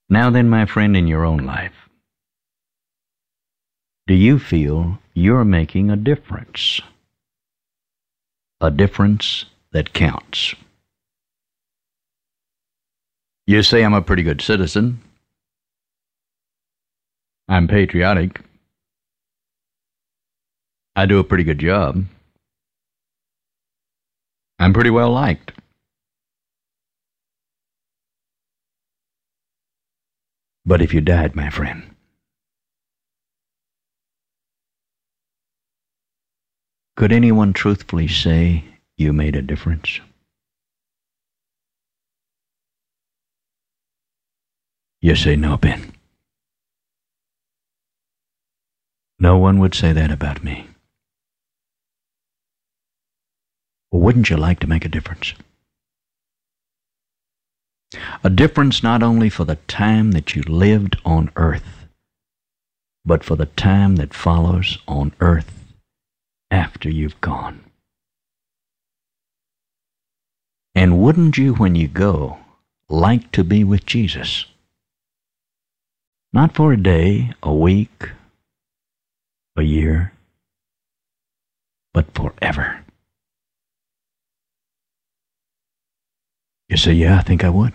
Now then, my friend, in your own life, do you feel you're making a difference? A difference that counts. You say, I'm a pretty good citizen. I'm patriotic. I do a pretty good job. I'm pretty well liked. But if you died, my friend, could anyone truthfully say you made a difference? You say, no, Ben. No one would say that about me. Well, wouldn't you like to make a difference? A difference not only for the time that you lived on earth, but for the time that follows on earth after you've gone. And wouldn't you, when you go, like to be with Jesus? Not for a day, a week, a year, but forever. You say, yeah, I think I would.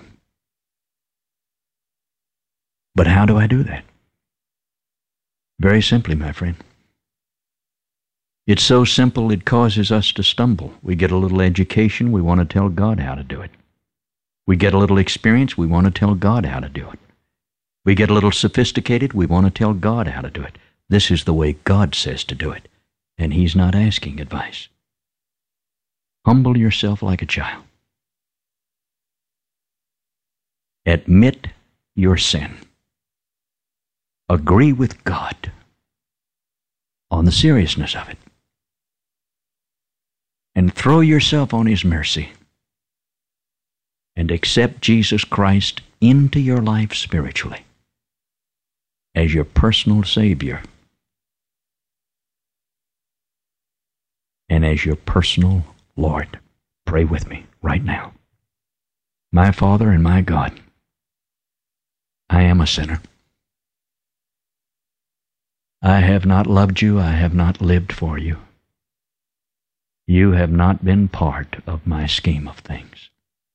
But how do I do that? Very simply, my friend. It's so simple it causes us to stumble. We get a little education, we want to tell God how to do it. We get a little experience, we want to tell God how to do it. We get a little sophisticated, we want to tell God how to do it. This is the way God says to do it, and He's not asking advice. Humble yourself like a child. Admit your sin. Agree with God on the seriousness of it. And throw yourself on His mercy. And accept Jesus Christ into your life spiritually as your personal Savior and as your personal Lord. Pray with me right now. My Father and my God, I am a sinner. I have not loved you. I have not lived for you. You have not been part of my scheme of things.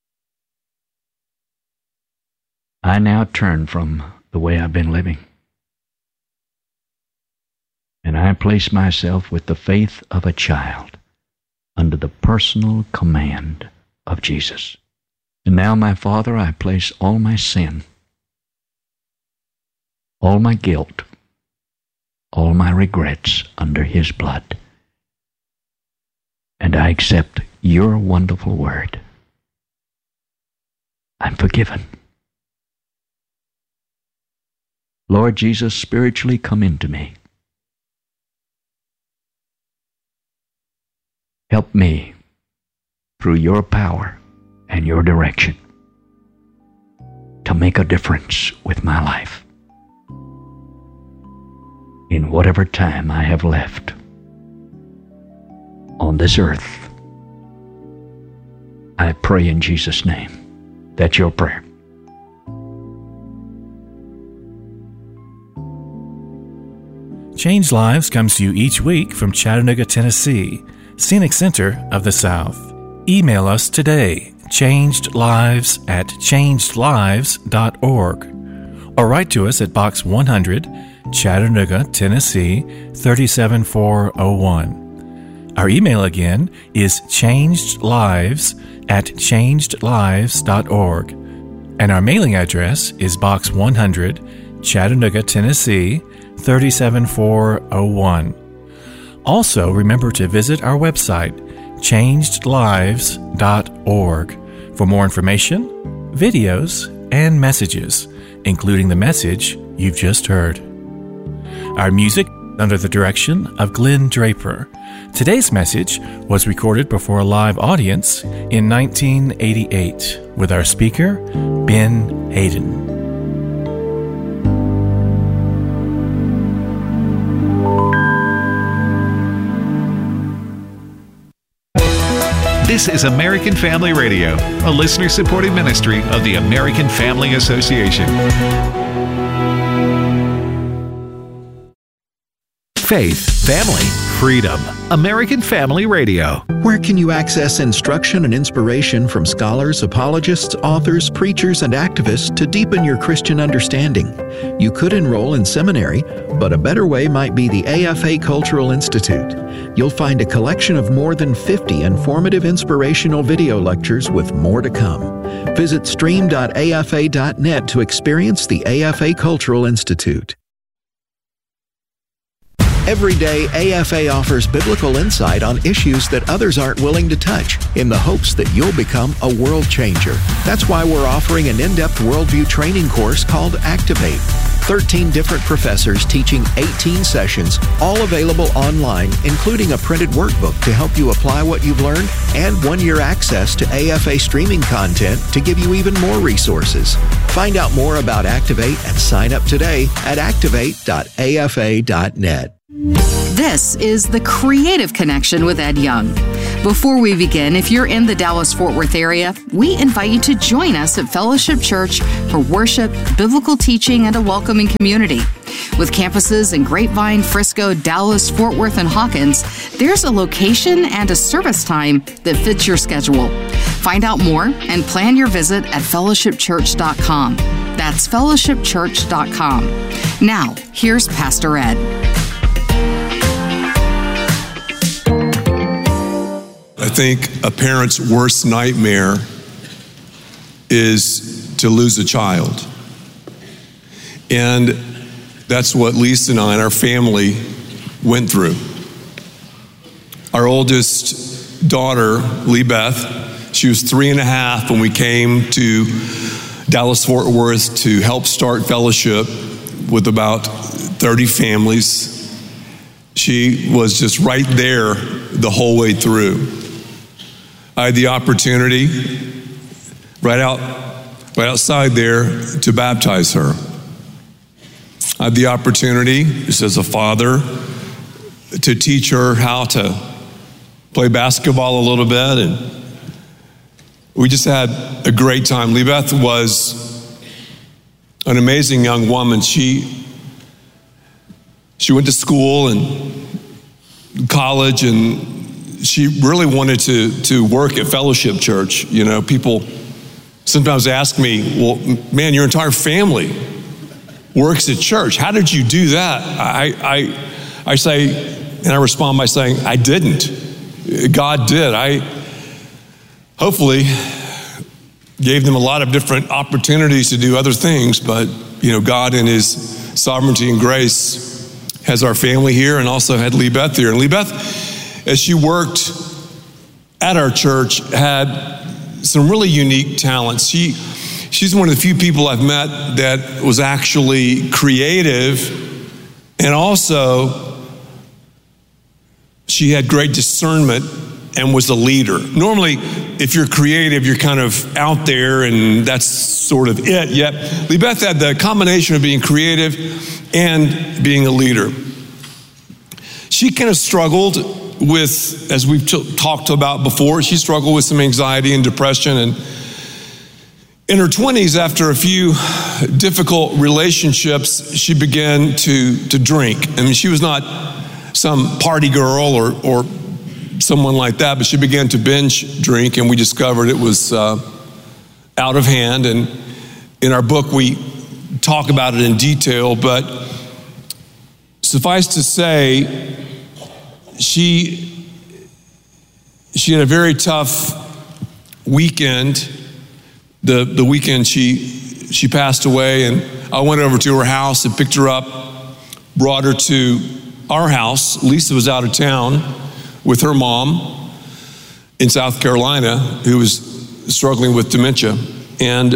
I now turn from the way I've been living, and I place myself with the faith of a child under the personal command of Jesus. And now, my Father, I place all my sin, all my guilt, all my regrets under His blood. And I accept your wonderful word. I'm forgiven. Lord Jesus, spiritually come into me. Help me through your power and your direction to make a difference with my life in whatever time I have left on this earth. I pray in Jesus' name. That's your prayer. Changed Lives comes to you each week from Chattanooga, Tennessee, Scenic Center of the South. Email us today, changedlives@changedlives.org, or write to us at Box 100, Chattanooga, Tennessee 37401. Our email again is changedlives@changedlives.org, and our mailing address is Box 100, Chattanooga, Tennessee 37401. Also, remember to visit our website, changedlives.org, for more information, videos, and messages, including the message you've just heard. Our music under the direction of Glenn Draper. Today's message was recorded before a live audience in 1988 with our speaker, Ben Hayden. This is American Family Radio, a listener-supported ministry of the American Family Association. Faith, family, freedom. American Family Radio. Where can you access instruction and inspiration from scholars, apologists, authors, preachers, and activists to deepen your Christian understanding? You could enroll in seminary, but a better way might be the AFA Cultural Institute. You'll find a collection of more than 50 informative inspirational video lectures with more to come. Visit stream.afa.net to experience the AFA Cultural Institute. Every day, AFA offers biblical insight on issues that others aren't willing to touch in the hopes that you'll become a world changer. That's why we're offering an in-depth worldview training course called Activate. 13 different professors teaching 18 sessions, all available online, including a printed workbook to help you apply what you've learned and 1-year access to AFA streaming content to give you even more resources. Find out more about Activate and sign up today at activate.afa.net. This is The Creative Connection with Ed Young. Before we begin, if you're in the Dallas-Fort Worth area, we invite you to join us at Fellowship Church for worship, biblical teaching, and a welcoming community. With campuses in Grapevine, Frisco, Dallas, Fort Worth, and Hawkins, there's a location and a service time that fits your schedule. Find out more and plan your visit at fellowshipchurch.com. That's fellowshipchurch.com. Now, here's Pastor Ed. I think a parent's worst nightmare is to lose a child. And that's what Lisa and I and our family went through. Our oldest daughter, Lee Beth, she was 3.5 when we came to Dallas-Fort Worth to help start Fellowship with about 30 families. She was just right there the whole way through. I had the opportunity right outside there to baptize her. I had the opportunity, just as a father, to teach her how to play basketball a little bit, and we just had a great time. Lee Beth was an amazing young woman. She went to school and college, and she really wanted to work at Fellowship Church. You know, people sometimes ask me, well, man, your entire family works at church. How did you do that? I say, and I respond by saying, I didn't. God did. I hopefully gave them a lot of different opportunities to do other things, but, you know, God in His sovereignty and grace has our family here and also had Lee Beth here. And Lee Beth, as she worked at our church, had some really unique talents. She's one of the few people I've met that was actually creative, and also she had great discernment and was a leader. Normally, if you're creative, you're kind of out there and that's sort of it. Yet, Lee Beth had the combination of being creative and being a leader. She kind of struggled with, as we've talked about before, she struggled with some anxiety and depression. And in her 20s, after a few difficult relationships, she began to drink. I mean, she was not some party girl or someone like that, but she began to binge drink, and we discovered it was out of hand. And in our book, we talk about it in detail, but suffice to say, she had a very tough weekend. The weekend she passed away, and I went over to her house and picked her up, brought her to our house. Lisa was out of town with her mom in South Carolina, who was struggling with dementia. And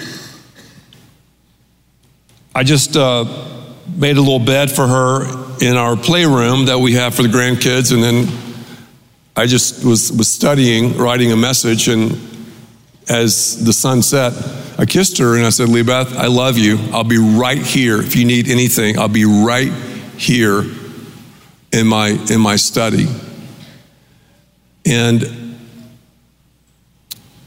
I just made a little bed for her in our playroom that we have for the grandkids, and then I just was studying, writing a message, and as the sun set, I kissed her and I said, Lee Beth, I love you. I'll be right here. If you need anything, I'll be right here in my study. And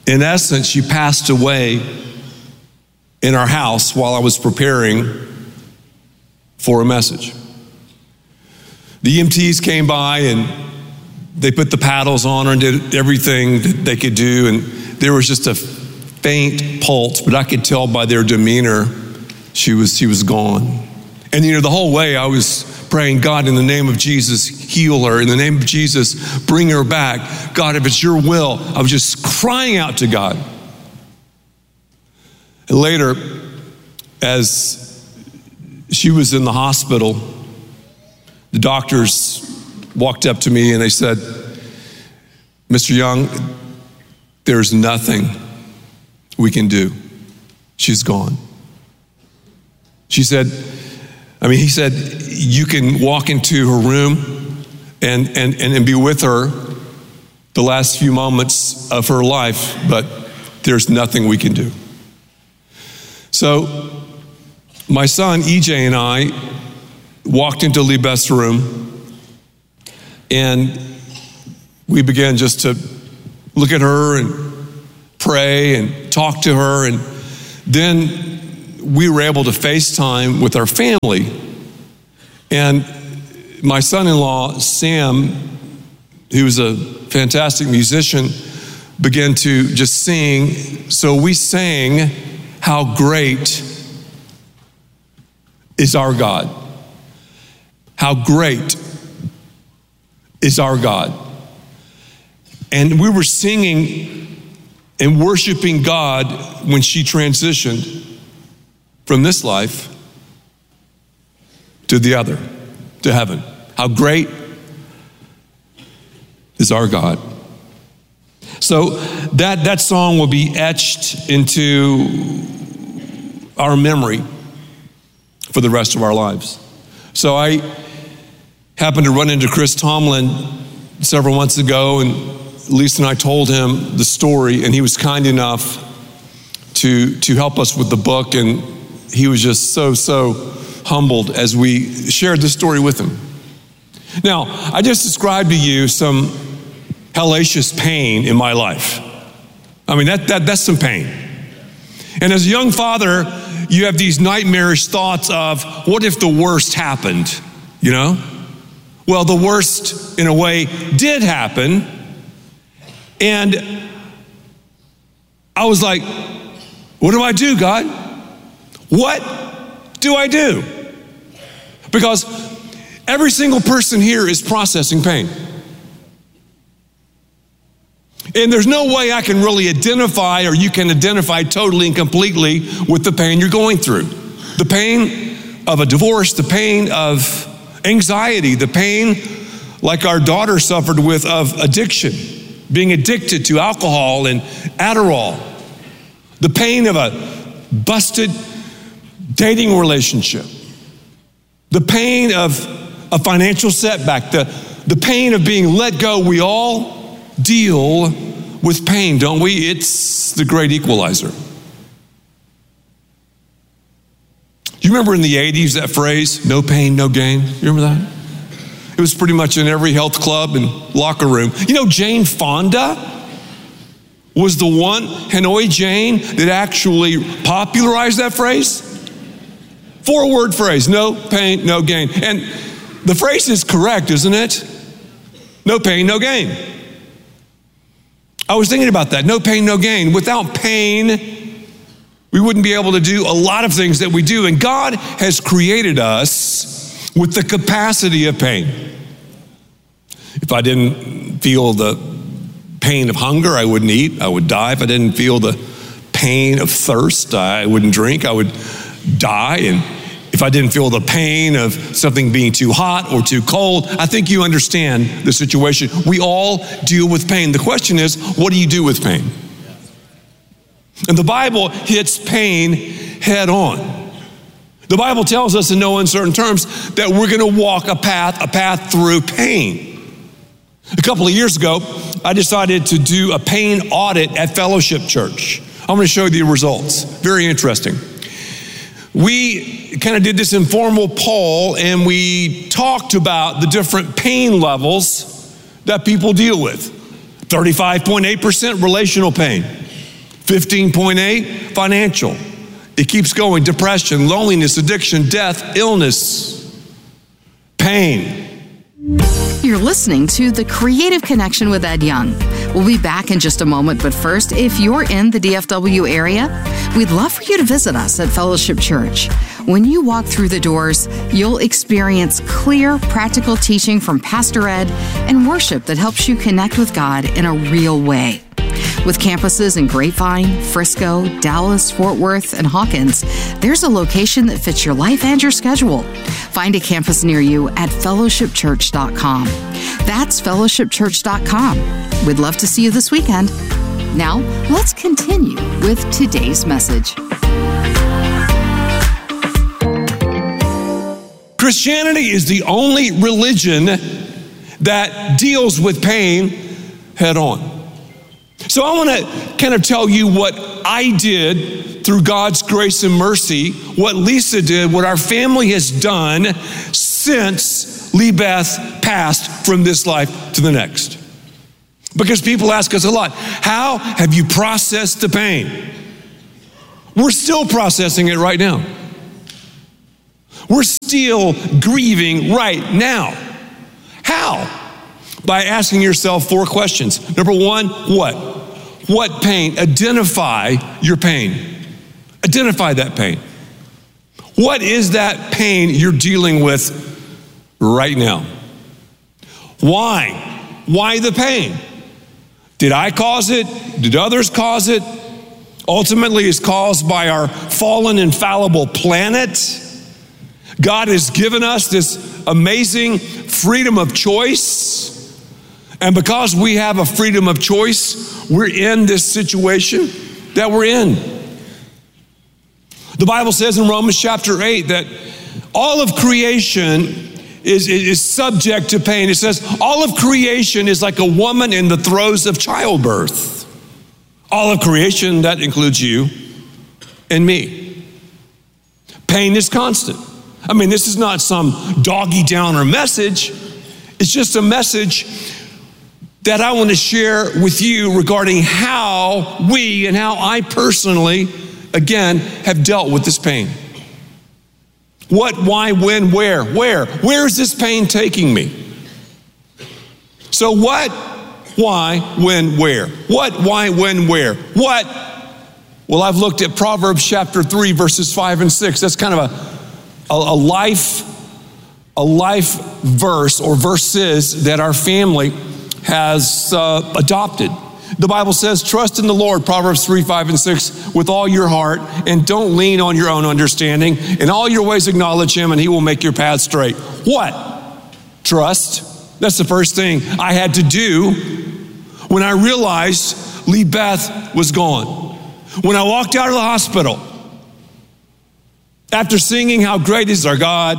in essence, she passed away in our house while I was preparing for a message. The EMTs came by and they put the paddles on her and did everything that they could do, and there was just a faint pulse, but I could tell by their demeanor she was gone. And the whole way I was praying, God, in the name of Jesus, heal her. In the name of Jesus, bring her back. God, if it's your will, I was just crying out to God. And later, as she was in the hospital, the doctors walked up to me and they said, Mr. Young, there's nothing we can do. She's gone. He said, you can walk into her room and be with her the last few moments of her life, but there's nothing we can do. So my son, EJ, and I walked into Libeth's room, and we began just to look at her and pray and talk to her, and then we were able to FaceTime with our family. And my son-in-law, Sam, who's a fantastic musician, began to just sing. So we sang, "How Great is Our God." How great is our God. And we were singing and worshiping God when she transitioned from this life to the other, to heaven. How great is our God. So that song will be etched into our memory for the rest of our lives. So I happened to run into Chris Tomlin several months ago, and Lisa and I told him the story, and he was kind enough to help us with the book, and he was just so humbled as we shared this story with him. Now, I just described to you some hellacious pain in my life. I mean, that's some pain. And as a young father, you have these nightmarish thoughts of, what if the worst happened, Well, the worst, in a way, did happen. And I was like, what do I do, God? What do I do? Because every single person here is processing pain. And there's no way I can really identify, or you can identify totally and completely with the pain you're going through. The pain of a divorce, the pain of anxiety, the pain like our daughter suffered with of addiction, being addicted to alcohol and Adderall, the pain of a busted dating relationship, the pain of a financial setback, the pain of being let go. We all deal with pain, don't we? It's the great equalizer. Do you remember in the 80s that phrase, no pain, no gain? You remember that? It was pretty much in every health club and locker room. Jane Fonda was the one, Hanoi Jane, that actually popularized that phrase. 4-word phrase, no pain, no gain. And the phrase is correct, isn't it? No pain, no gain. I was thinking about that. No pain, no gain. Without pain, we wouldn't be able to do a lot of things that we do. And God has created us with the capacity of pain. If I didn't feel the pain of hunger, I wouldn't eat. I would die. If I didn't feel the pain of thirst, I wouldn't drink. I would die. And if I didn't feel the pain of something being too hot or too cold, I think you understand the situation. We all deal with pain. The question is, what do you do with pain? And the Bible hits pain head on. The Bible tells us in no uncertain terms that we're going to walk a path through pain. A couple of years ago, I decided to do a pain audit at Fellowship Church. I'm going to show you the results. Very interesting. We kind of did this informal poll, and we talked about the different pain levels that people deal with. 35.8% relational pain. 15.8, financial. It keeps going. Depression, loneliness, addiction, death, illness, pain. You're listening to The Creative Connection with Ed Young. We'll be back in just a moment, but first, if you're in the DFW area, we'd love for you to visit us at Fellowship Church. When you walk through the doors, you'll experience clear, practical teaching from Pastor Ed and worship that helps you connect with God in a real way. With campuses in Grapevine, Frisco, Dallas, Fort Worth, and Hawkins, there's a location that fits your life and your schedule. Find a campus near you at fellowshipchurch.com. That's fellowshipchurch.com. We'd love to see you this weekend. Now, let's continue with today's message. Christianity is the only religion that deals with pain head on. So I want to kind of tell you what I did through God's grace and mercy, what Lisa did, what our family has done since Lee Beth passed from this life to the next. Because people ask us a lot, how have you processed the pain? We're still processing it right now. We're still grieving right now. How? By asking yourself 4 questions. Number 1, what? What pain? Identify your pain. Identify that pain. What is that pain you're dealing with right now? Why? Why the pain? Did I cause it? Did others cause it? Ultimately, it's caused by our fallen and fallible planet. God has given us this amazing freedom of choice. And because we have a freedom of choice, we're in this situation that we're in. The Bible says in Romans chapter 8 that all of creation is subject to pain. It says all of creation is like a woman in the throes of childbirth. All of creation, that includes you and me. Pain is constant. I mean, this is not some doggy downer message. It's just a message that I want to share with you regarding how we and how I personally, again, have dealt with this pain. What, why, when, where? Where is this pain taking me? So what, why, when, where? What, why, when, where? What? Well, I've looked at Proverbs chapter 3, verses 5 and 6. That's kind of a life verse or verses that our family has adopted. The Bible says, trust in the Lord, Proverbs 3, 5, and 6, with all your heart, and don't lean on your own understanding. In all your ways acknowledge him, and he will make your path straight. What? Trust. That's the first thing I had to do when I realized Lee Beth was gone. When I walked out of the hospital, after singing How Great Is Our God,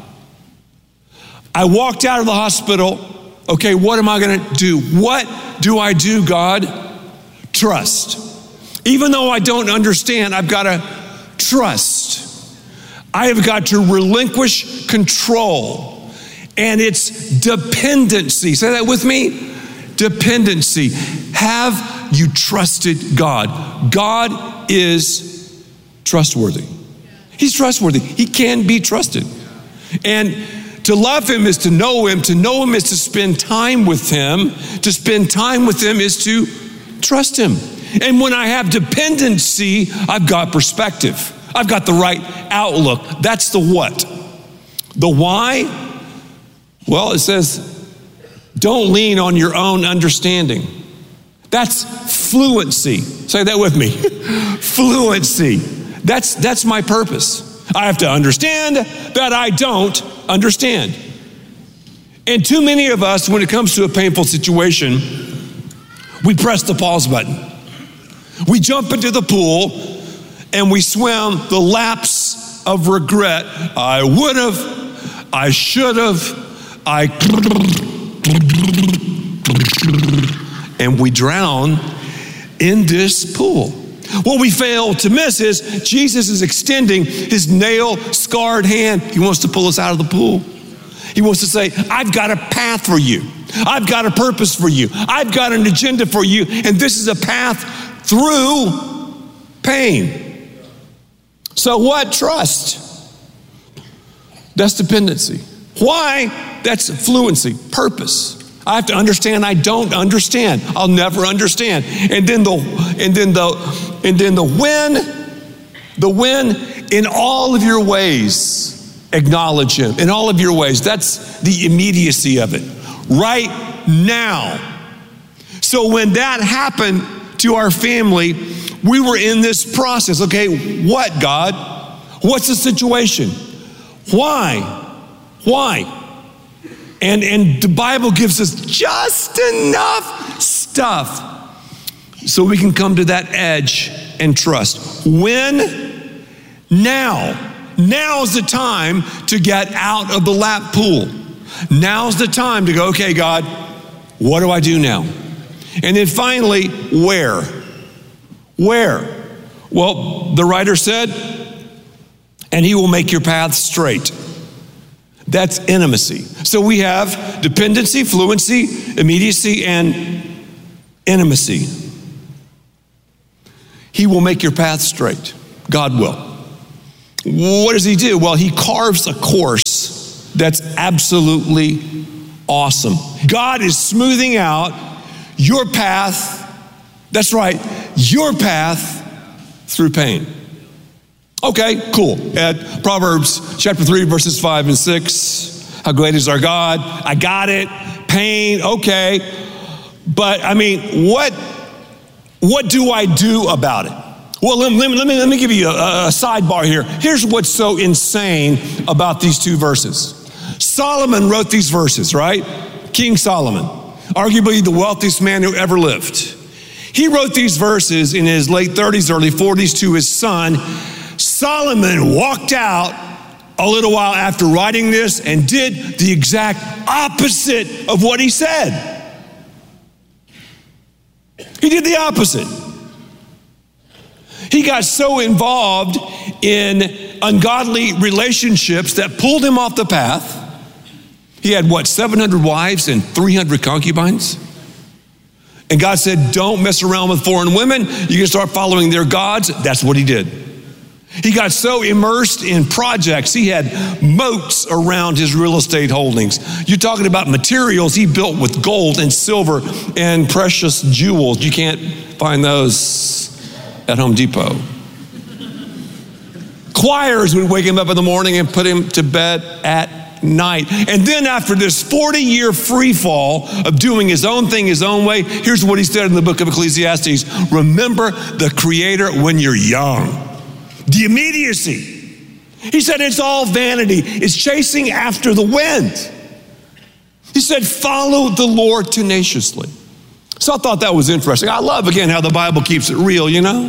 I walked out of the hospital. Okay, what am I going to do? What do I do, God? Trust. Even though I don't understand, I've got to trust. I have got to relinquish control. And it's dependency. Say that with me. Dependency. Have you trusted God? God is trustworthy. He's trustworthy. He can be trusted. And to love him is to know him. To know him is to spend time with him. To spend time with him is to trust him. And when I have dependency, I've got perspective. I've got the right outlook. That's the what. The why? Well, it says, don't lean on your own understanding. That's fluency. Say that with me. Fluency. That's my purpose. I have to understand that I don't understand. And too many of us, when it comes to a painful situation, we press the pause button. We jump into the pool and we swim the laps of regret. I would have, I should have, and we drown in this pool. What we fail to miss is Jesus is extending his nail-scarred hand. He wants to pull us out of the pool. He wants to say, I've got a path for you. I've got a purpose for you. I've got an agenda for you. And this is a path through pain. So what? Trust. That's dependency. Why? That's fluency, purpose. I have to understand I don't understand. I'll never understand. And then the when in all of your ways, acknowledge him. In all of your ways. That's the immediacy of it. Right now. So when that happened to our family, we were in this process. Okay, what, God? What's the situation? Why? And the Bible gives us just enough stuff so we can come to that edge and trust. When? Now. Now's the time to get out of the lap pool. Now's the time to go, okay, God, what do I do now? And then finally, where? Where? Well, the writer said, and he will make your path straight. That's intimacy. So we have dependency, fluency, immediacy, and intimacy. He will make your path straight. God will. What does he do? Well, he carves a course that's absolutely awesome. God is smoothing out your path. That's right, your path through pain. Okay, cool. At Proverbs chapter 3, verses 5 and 6. How great is our God? I got it. Pain, okay. But I mean, what do I do about it? Well, let me give you a sidebar here. Here's what's so insane about these two verses. Solomon wrote these verses, right? King Solomon, arguably the wealthiest man who ever lived. He wrote these verses in his late 30s, early 40s to his son. Solomon walked out a little while after writing this and did the exact opposite of what he said. He did the opposite. He got so involved in ungodly relationships that pulled him off the path. He had 700 wives and 300 concubines? And God said, don't mess around with foreign women. You can start following their gods. That's what he did. He got so immersed in projects, he had moats around his real estate holdings. You're talking about materials he built with gold and silver and precious jewels. You can't find those at Home Depot. Choirs would wake him up in the morning and put him to bed at night. And then after this 40-year free fall of doing his own thing, his own way, here's what he said in the book of Ecclesiastes. Remember the Creator when you're young. The immediacy. He said it's all vanity. It's chasing after the wind. He said follow the Lord tenaciously. So I thought that was interesting. I love, again, how the Bible keeps it real, you know?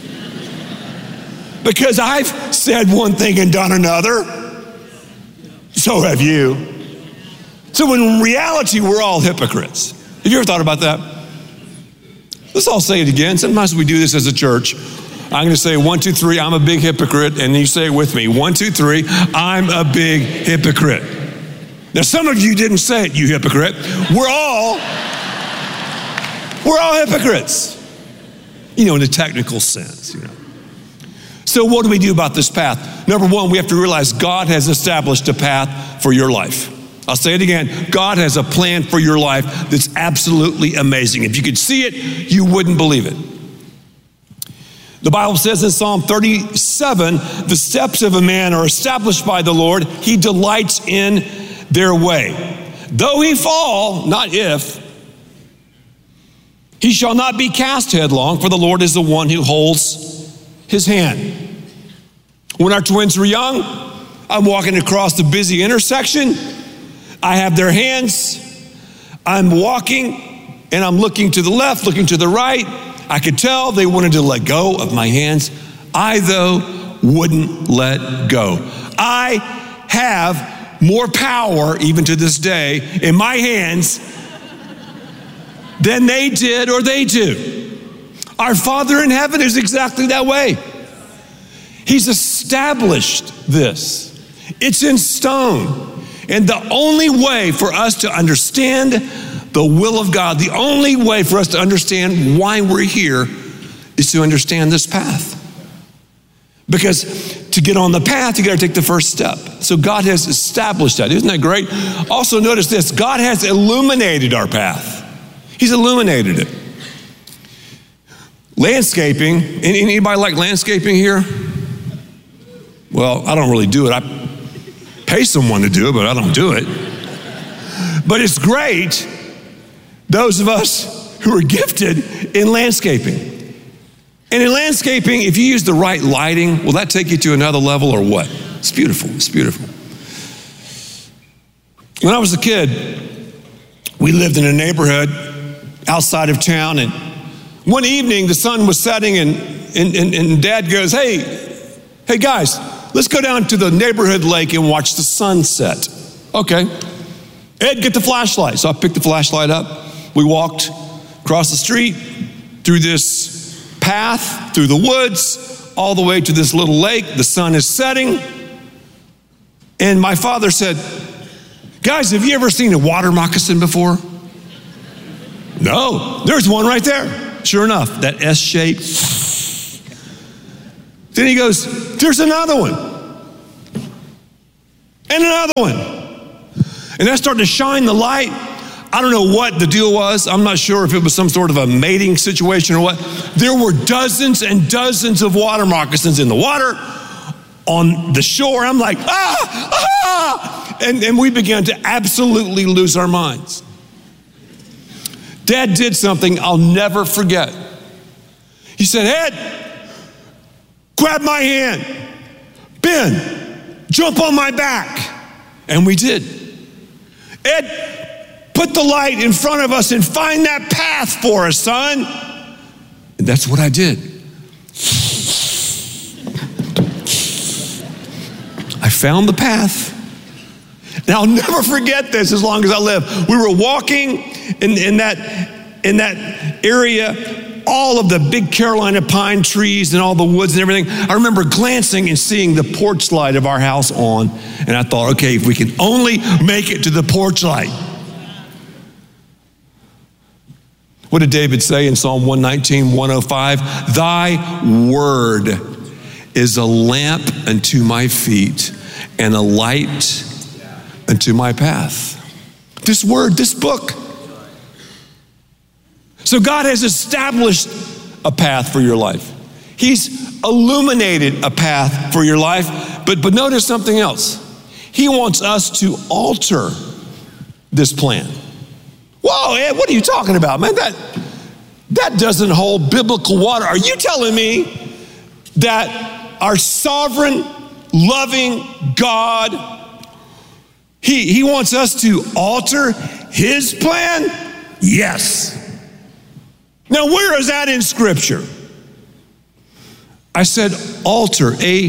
Because I've said one thing and done another. So have you. So in reality, we're all hypocrites. Have you ever thought about that? Let's all say it again. Sometimes we do this as a church. I'm going to say 1, 2, 3, I'm a big hypocrite. And you say it with me. 1, 2, 3, I'm a big hypocrite. Now, some of you didn't say it, you hypocrite. We're all hypocrites. You know, in a technical sense, you know. So what do we do about this path? Number one, we have to realize God has established a path for your life. I'll say it again. God has a plan for your life that's absolutely amazing. If you could see it, you wouldn't believe it. The Bible says in Psalm 37, the steps of a man are established by the Lord. He delights in their way. Though he fall, not if, he shall not be cast headlong, for the Lord is the one who holds his hand. When our twins were young, I'm walking across the busy intersection. I have their hands. I'm walking and I'm looking to the left, looking to the right. I could tell they wanted to let go of my hands. I, though, wouldn't let go. I have more power, even to this day, in my hands than they did or they do. Our Father in heaven is exactly that way. He's established this. It's in stone. And the only way for us to understand the will of God, the only way for us to understand why we're here is to understand this path. Because to get on the path, you got to take the first step. So God has established that. Isn't that great? Also notice this, God has illuminated our path. He's illuminated it. Landscaping, anybody like landscaping here? Well, I don't really do it. I pay someone to do it, but I don't do it. But it's great, those of us who are gifted in landscaping. And in landscaping, if you use the right lighting, will that take you to another level or what? It's beautiful, it's beautiful. When I was a kid, we lived in a neighborhood outside of town, and one evening the sun was setting and Dad goes, hey guys, let's go down to the neighborhood lake and watch the sunset. Okay. Ed, get the flashlight. So I picked the flashlight up. We walked across the street through this path, through the woods, all the way to this little lake. The sun is setting. And my father said, guys, have you ever seen a water moccasin before? No, there's one right there. Sure enough, that S shape. Then he goes, there's another one. And another one. And I started to shine the light. I don't know what the deal was. I'm not sure if it was some sort of a mating situation or what. There were dozens and dozens of water moccasins in the water, on the shore. I'm like, And we began to absolutely lose our minds. Dad did something I'll never forget. He said, Ed, grab my hand. Ben, jump on my back. And we did. Ed, put the light in front of us and find that path for us, son. And that's what I did. I found the path. Now, I'll never forget this as long as I live. We were walking in that area, all of the big Carolina pine trees and all the woods and everything. I remember glancing and seeing the porch light of our house on, and I thought, okay, if we can only make it to the porch light. What did David say in Psalm 119, 105? Thy word is a lamp unto my feet and a light unto my path. This word, this book. So God has established a path for your life. He's illuminated a path for your life. But notice something else. He wants us to alter this plan. Whoa, Ed, what are you talking about, man? That doesn't hold biblical water. Are you telling me that our sovereign, loving God, He wants us to alter His plan? Yes. Now, where is that in Scripture? I said alter,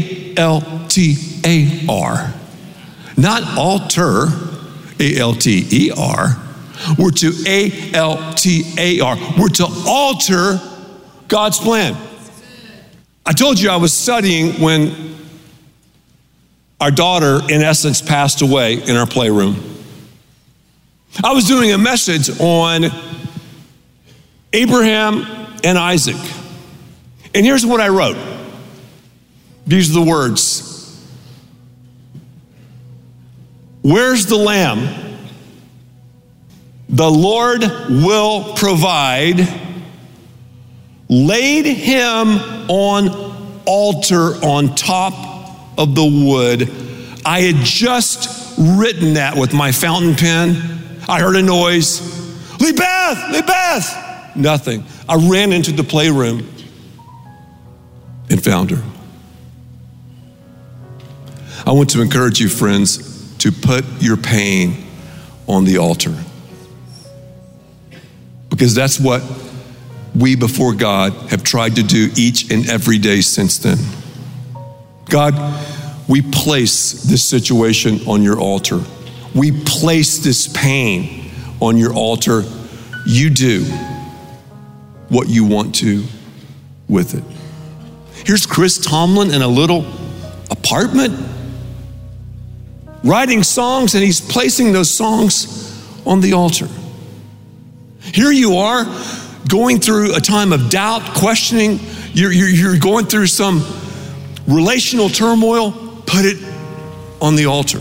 A-L-T-A-R. Not alter, A-L-T-E-R. We're to A-L-T-A-R. We're to alter God's plan. I told you I was studying when our daughter, in essence, passed away in our playroom. I was doing a message on Abraham and Isaac. And here's what I wrote. These are the words. Where's the lamb? The Lord will provide. Laid him on altar on top of the wood. I had just written that with my fountain pen. I heard a noise. Lebeth! Nothing. I ran into the playroom and found her. I want to encourage you, friends, to put your pain on the altar. Because that's what we before God have tried to do each and every day since then. God, we place this situation on your altar. We place this pain on your altar. You do what you want to with it. Here's Chris Tomlin in a little apartment writing songs, and he's placing those songs on the altar. Here you are going through a time of doubt, questioning. You're going through some Relational turmoil, put it on the altar.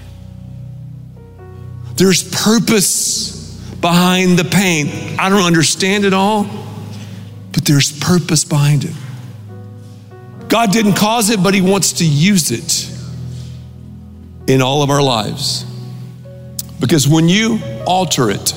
There's purpose behind the pain. I don't understand it all, but there's purpose behind it. God didn't cause it, but He wants to use it in all of our lives. Because when you alter it,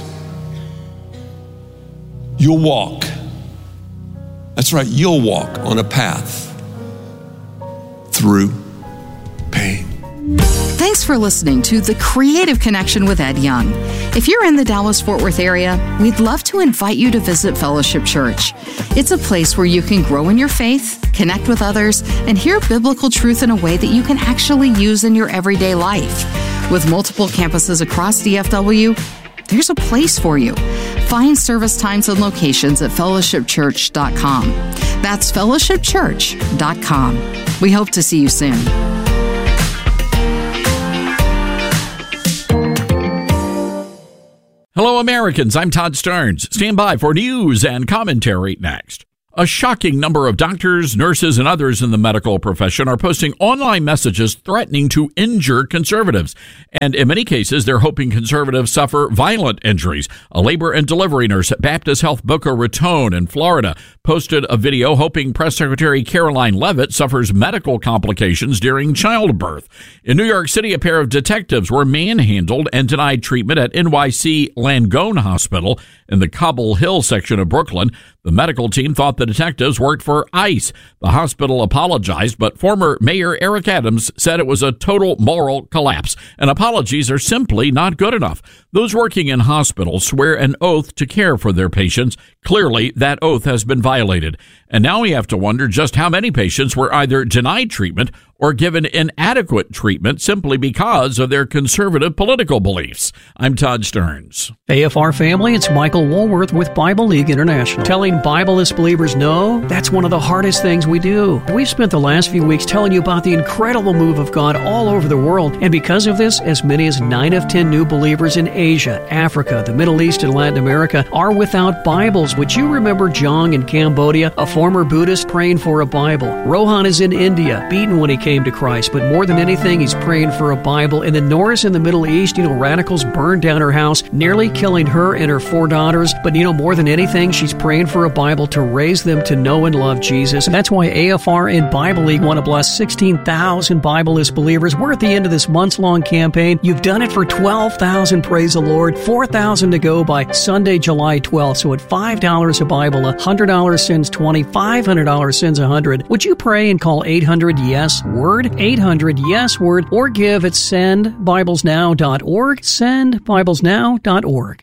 you'll walk. That's right, you'll walk on a path through pain. Thanks for listening to The Creative Connection with Ed Young. If you're in the Dallas-Fort Worth area, we'd love to invite you to visit Fellowship Church. It's a place where you can grow in your faith, connect with others, and hear biblical truth in a way that you can actually use in your everyday life. With multiple campuses across DFW, there's a place for you. Find service times and locations at fellowshipchurch.com. That's fellowshipchurch.com. We hope to see you soon. Hello, Americans. I'm Todd Stearns. Stand by for news and commentary next. A shocking number of doctors, nurses, and others in the medical profession are posting online messages threatening to injure conservatives. And in many cases, they're hoping conservatives suffer violent injuries. A labor and delivery nurse at Baptist Health Boca Raton in Florida posted a video hoping Press Secretary Caroline Leavitt suffers medical complications during childbirth. In New York City, a pair of detectives were manhandled and denied treatment at NYC Langone Hospital in the Cobble Hill section of Brooklyn. The medical team thought the detectives worked for ICE. The hospital apologized, but former Mayor Eric Adams said it was a total moral collapse, and apologies are simply not good enough. Those working in hospitals swear an oath to care for their patients. Clearly, that oath has been violated. And now we have to wonder just how many patients were either denied treatment or given inadequate treatment simply because of their conservative political beliefs. I'm Todd Stearns. AFR family, it's Michael Woolworth with Bible League International. Telling Bibleless believers no, that's one of the hardest things we do. We've spent the last few weeks telling you about the incredible move of God all over the world, and because of this, as many as 9 of 10 new believers in Asia, Africa, the Middle East, and Latin America are without Bibles. Would you remember Jong in Cambodia, a former Buddhist praying for a Bible? Rohan is in India, beaten when he came to Christ, but more than anything, he's praying for a Bible. And then Norris in the Middle East, radicals burned down her house, nearly killing her and her 4 daughters. But more than anything, she's praying for a Bible to raise them to know and love Jesus. And that's why AFR and Bible League want to bless 16,000 Bibleless believers. We're at the end of this months-long campaign. You've done it for 12,000, praise the Lord. 4,000 to go by Sunday, July 12th. So at $5 a Bible, $100 sends 20, $500 sends 100. Would you pray and call 800-YES-WORD, 800-YES-WORD, or give at sendbiblesnow.org, sendbiblesnow.org.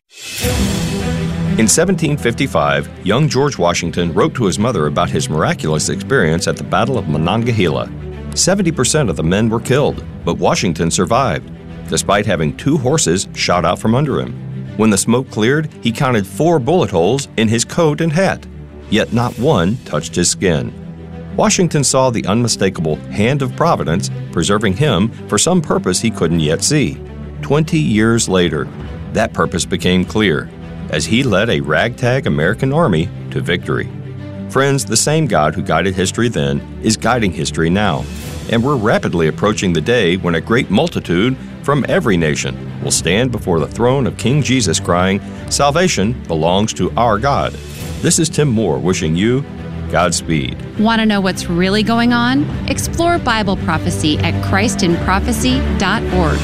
In 1755, young George Washington wrote to his mother about his miraculous experience at the Battle of Monongahela. 70% of the men were killed, but Washington survived, despite having 2 horses shot out from under him. When the smoke cleared, he counted 4 bullet holes in his coat and hat, yet not one touched his skin. Washington saw the unmistakable hand of Providence preserving him for some purpose he couldn't yet see. 20 years later, that purpose became clear as he led a ragtag American army to victory. Friends, the same God who guided history then is guiding history now, and we're rapidly approaching the day when a great multitude from every nation will stand before the throne of King Jesus crying, "Salvation belongs to our God." This is Tim Moore wishing you Godspeed. Want to know what's really going on? Explore Bible prophecy at christinprophecy.org.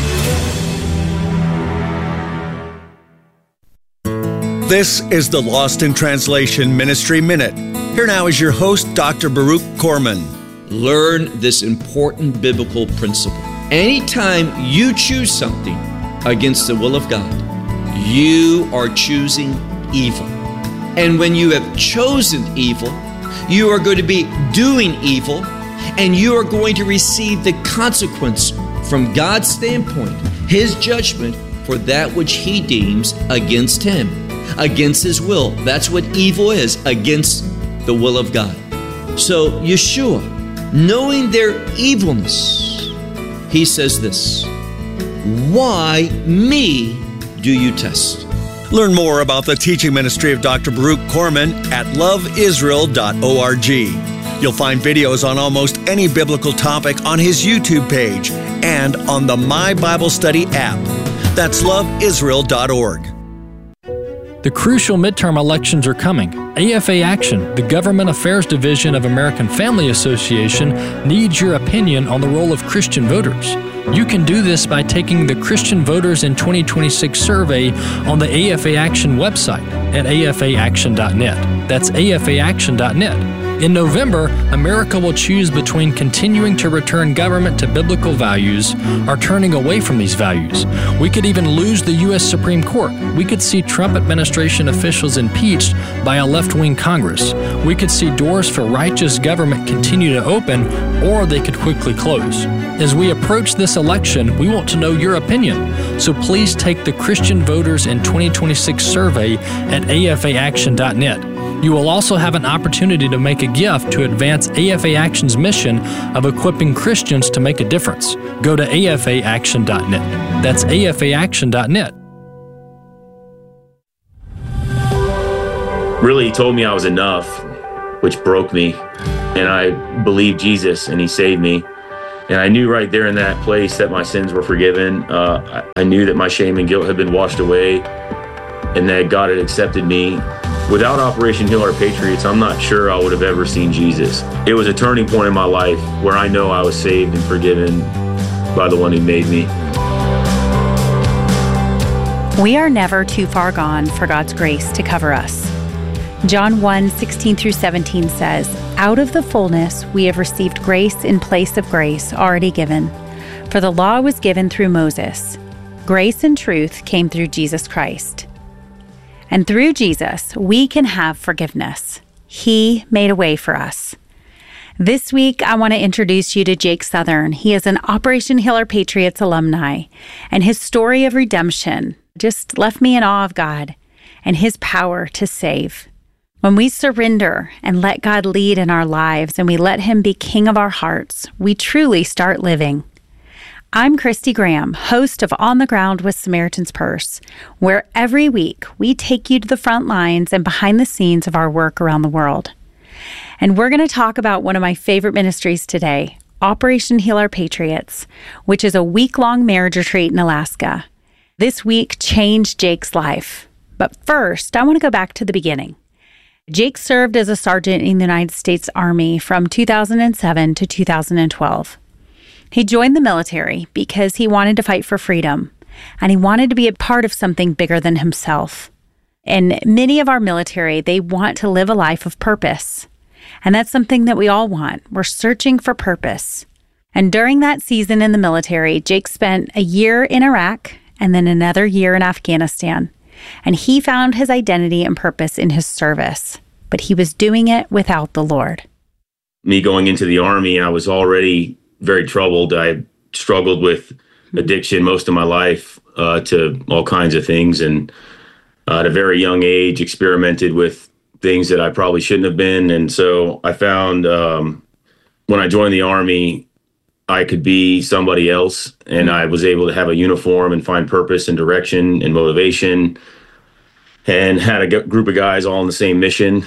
This is the Lost in Translation Ministry Minute. Here now is your host, Dr. Baruch Korman. Learn this important biblical principle. Anytime you choose something against the will of God, you are choosing evil. And when you have chosen evil, you are going to be doing evil, and you are going to receive the consequence from God's standpoint, His judgment for that which He deems against Him, against His will. That's what evil is, against the will of God. So Yeshua, knowing their evilness, He says this, "Why me do you test?" Learn more about the teaching ministry of Dr. Baruch Korman at loveisrael.org. You'll find videos on almost any biblical topic on his YouTube page and on the My Bible Study app. That's loveisrael.org. The crucial midterm elections are coming. AFA Action, the Government Affairs Division of American Family Association, needs your opinion on the role of Christian voters. You can do this by taking the Christian Voters in 2026 survey on the AFA Action website at afaaction.net. That's afaaction.net. In November, America will choose between continuing to return government to biblical values or turning away from these values. We could even lose the U.S. Supreme Court. We could see Trump administration officials impeached by a left-wing Congress. We could see doors for righteous government continue to open, or they could quickly close. As we approach this election, we want to know your opinion. So please take the Christian Voters in 2026 survey at afaaction.net. You will also have an opportunity to make a gift to advance AFA Action's mission of equipping Christians to make a difference. Go to afaaction.net. That's afaaction.net. Really, he told me I was enough, which broke me. And I believed Jesus, and he saved me. And I knew right there in that place that my sins were forgiven. I knew that my shame and guilt had been washed away, and that God had accepted me. Without Operation Heal Our Patriots, I'm not sure I would have ever seen Jesus. It was a turning point in my life where I know I was saved and forgiven by the one who made me. We are never too far gone for God's grace to cover us. John 1:16-17 says, "Out of the fullness we have received grace in place of grace already given. For the law was given through Moses. Grace and truth came through Jesus Christ." And through Jesus, we can have forgiveness. He made a way for us. This week, I want to introduce you to Jake Southern. He is an Operation Heal Our Patriots alumni, and his story of redemption just left me in awe of God and his power to save. When we surrender and let God lead in our lives and we let him be king of our hearts, we truly start living. I'm Christy Graham, host of On the Ground with Samaritan's Purse, where every week we take you to the front lines and behind the scenes of our work around the world. And we're going to talk about one of my favorite ministries today, Operation Heal Our Patriots, which is a week-long marriage retreat in Alaska. This week changed Jake's life. But first, I want to go back to the beginning. Jake served as a sergeant in the United States Army from 2007 to 2012. He joined the military because he wanted to fight for freedom, and he wanted to be a part of something bigger than himself. And many of our military, they want to live a life of purpose. And that's something that we all want. We're searching for purpose. And during that season in the military, Jake spent a year in Iraq and then another year in Afghanistan. And he found his identity and purpose in his service. But he was doing it without the Lord. Me going into the Army, I was already very troubled. I struggled with addiction most of my life to all kinds of things, and at a very young age experimented with things that I probably shouldn't have been. And so I found when I joined the Army, I could be somebody else, and I was able to have a uniform and find purpose and direction and motivation, and had a group of guys all on the same mission.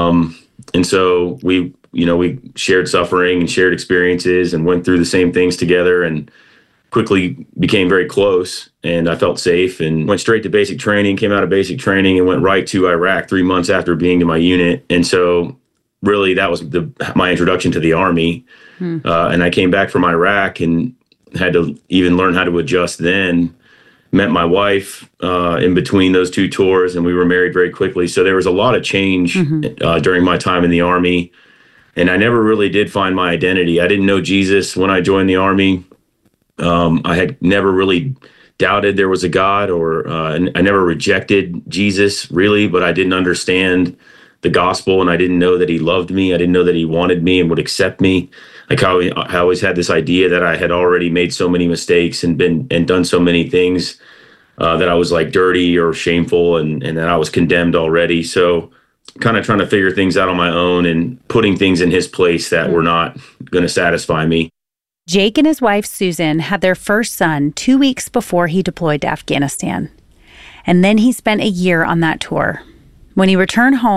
And so we shared suffering and shared experiences and went through the same things together, and quickly became very close. And I felt safe and went straight to basic training, came out of basic training and went right to Iraq 3 months after being in my unit. And so really that was my introduction to the Army. And I came back from Iraq and had to even learn how to adjust then. Met my wife in between those two tours, and we were married very quickly. So there was a lot of change during my time in the Army. And I never really did find my identity. I didn't know Jesus when I joined the Army. I had never really doubted there was a God, or I never rejected Jesus, really, but I didn't understand the gospel, and I didn't know that he loved me. I didn't know that he wanted me and would accept me. Like I always had this idea that I had already made so many mistakes and done so many things that I was like dirty or shameful, and that I was condemned already. So kind of trying to figure things out on my own and putting things in his place that were not going to satisfy me. Jake and his wife, Susan, had their first son 2 weeks before he deployed to Afghanistan. And then he spent a year on that tour. When he returned home,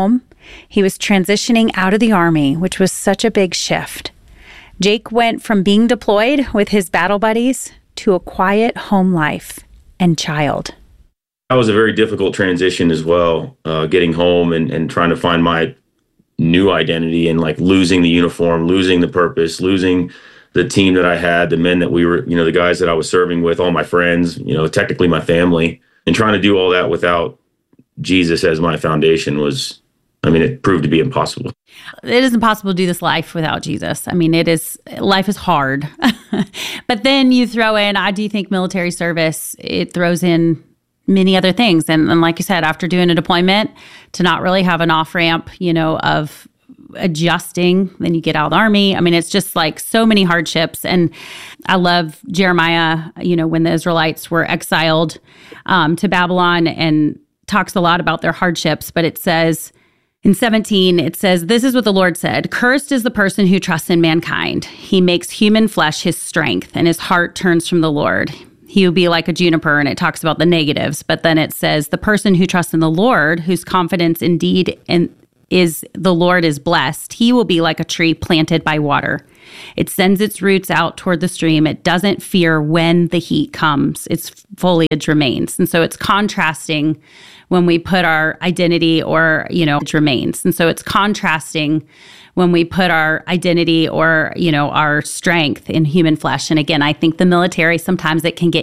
He was transitioning out of the Army, which was such a big shift. Jake went from being deployed with his battle buddies to a quiet home life and child. That was a very difficult transition as well, getting home and trying to find my new identity and like losing the uniform, losing the purpose, losing the team that I had, the men that we were, the guys that I was serving with, all my friends, technically my family, and trying to do all that without Jesus as my foundation it proved to be impossible. It is impossible to do this life without Jesus. Life is hard. But then you throw in, I do think military service, it throws in many other things. And like you said, after doing a deployment, to not really have an off-ramp, of adjusting, then you get out of the Army. It's just like so many hardships. And I love Jeremiah, when the Israelites were exiled to Babylon, and talks a lot about their hardships. But it says, in 17, it says, "This is what the Lord said, cursed is the person who trusts in mankind. He makes human flesh his strength, and his heart turns from the Lord. He will be like a juniper," and it talks about the negatives. But then it says, "The person who trusts in the Lord, whose confidence indeed is the Lord is blessed. He will be like a tree planted by water. It sends its roots out toward the stream. It doesn't fear when the heat comes. Its foliage remains." And so it's contrasting when we put our identity it remains. And so it's contrasting when we put our identity or, our strength in human flesh. And again, I think the military, sometimes it can get